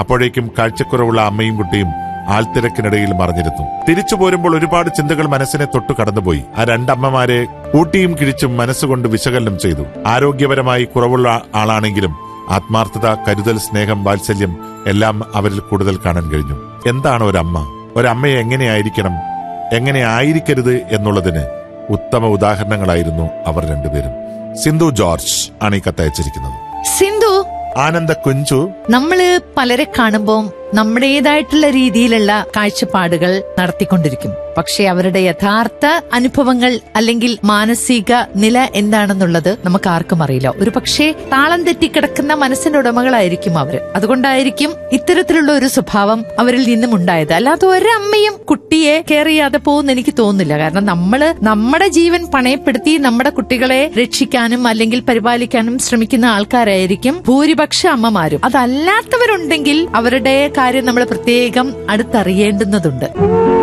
അപ്പോഴേക്കും കാഴ്ചക്കുറവുള്ള അമ്മയും കുട്ടിയും ആൾത്തിരക്കിനിടയിൽ മറിഞ്ഞിരുന്നു. തിരിച്ചു പോരുമ്പോൾ ഒരുപാട് ചിന്തകൾ മനസ്സിനെ തൊട്ടു കടന്നുപോയി. ആ രണ്ടമ്മമാരെ കൂട്ടിയും കിഴിച്ചും മനസ്സുകൊണ്ട് വിശകലനം ചെയ്തു. ആരോഗ്യപരമായി കുറവുള്ള ആളാണെങ്കിലും ആത്മാർത്ഥത, കരുതൽ, സ്നേഹം, വാത്സല്യം എല്ലാം അവരിൽ കൂടുതൽ കാണാൻ കഴിഞ്ഞു. എന്താണ് ഒരമ്മ? ഒരമ്മയെ എങ്ങനെയായിരിക്കണം, എങ്ങനെ ആയിരിക്കരുത് എന്നുള്ളതിന് ഉത്തമ ഉദാഹരണങ്ങളായിരുന്നു അവർ രണ്ടുപേരും. സിന്ധു ജോർജ് ആണ് ഈ കത്തയച്ചിരിക്കുന്നത്. സിന്ധു, ആനന്ദ കുഞ്ചു, നമ്മള് പലരെ കാണുമ്പോൾ നമ്മുടേതായിട്ടുള്ള രീതിയിലുള്ള കാഴ്ചപ്പാടുകൾ നടത്തിക്കൊണ്ടിരിക്കും. പക്ഷെ അവരുടെ യഥാർത്ഥ അനുഭവങ്ങൾ അല്ലെങ്കിൽ മാനസിക നില എന്താണെന്നുള്ളത് നമുക്ക് ആർക്കും അറിയില്ല. ഒരു പക്ഷേ താളം തെറ്റിക്കിടക്കുന്ന മനസ്സിന്റെ ഉടമകളായിരിക്കും അവര്. അതുകൊണ്ടായിരിക്കും ഇത്തരത്തിലുള്ള ഒരു സ്വഭാവം അവരിൽ നിന്നും ഉണ്ടായത്. അല്ലാതെ ഒരമ്മയും കുട്ടിയെ കെയർ ചെയ്യാതെ പോകുന്ന എനിക്ക് തോന്നുന്നില്ല. കാരണം നമ്മള് നമ്മുടെ ജീവൻ പണയപ്പെടുത്തി നമ്മുടെ കുട്ടികളെ രക്ഷിക്കാനും അല്ലെങ്കിൽ പരിപാലിക്കാനും ശ്രമിക്കുന്ന ആൾക്കാരായിരിക്കും ഭൂരിപക്ഷ അമ്മമാരും. അതല്ലാത്തവരുണ്ടെങ്കിൽ അവരുടെ കാര്യം നമ്മൾ പ്രത്യേകം അടുത്തറിയേണ്ടുന്നതുണ്ട്.